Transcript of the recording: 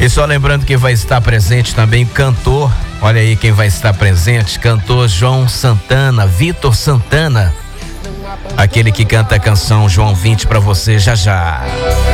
E só lembrando que vai estar presente também o cantor, olha aí quem vai estar presente, cantor João Santana, Vitor Santana, aquele que canta a canção João 20 pra você já já.